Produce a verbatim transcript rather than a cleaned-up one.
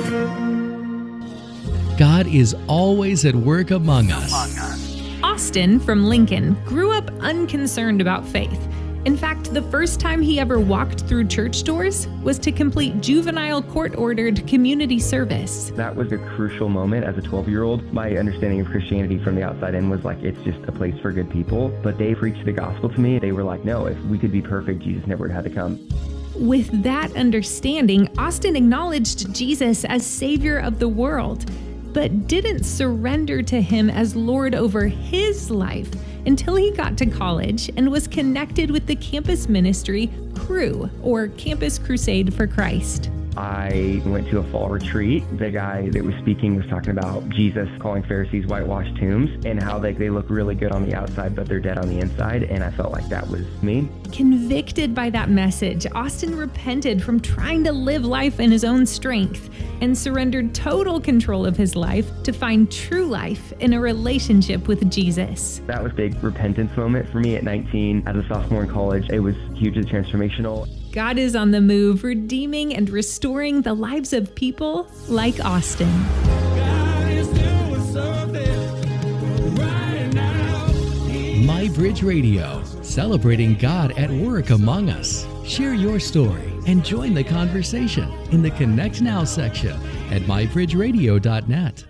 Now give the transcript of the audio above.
God is always at work among us. Austin from Lincoln grew up unconcerned about faith. In fact, the first time he ever walked through church doors was to complete juvenile court-ordered community service. That was a crucial moment as a twelve-year-old. My understanding of Christianity from the outside in was like, it's just a place for good people. But they preached the gospel to me. They were like, no, if we could be perfect, Jesus never had to come. With that understanding, Austin acknowledged Jesus as Savior of the world, but didn't surrender to him as Lord over his life until he got to college and was connected with the campus ministry Cru, or Campus Crusade for Christ. I went to a fall retreat. The guy that was speaking was talking about Jesus calling Pharisees whitewashed tombs and how like they look really good on the outside, but they're dead on the inside. And I felt like that was me. Convicted by that message, Austin repented from trying to live life in his own strength and surrendered total control of his life to find true life in a relationship with Jesus. That was a big repentance moment for me at nineteen. As a sophomore in college, it was hugely transformational. God is on the move, redeeming and restoring the lives of people like Austin. God is doing something right now. MyBridge Radio, celebrating God at work among us. Share your story and join the conversation in the Connect Now section at my bridge radio dot net.